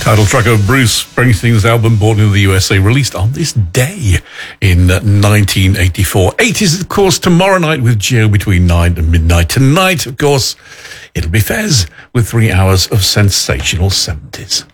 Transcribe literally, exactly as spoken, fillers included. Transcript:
Title track of Bruce Springsteen's album Born in the U S A, released on this day in nineteen eighty-four. eighties, of course, tomorrow night with Gio between nine and midnight. Tonight, of course, it'll be Fez with three hours of sensational seventies.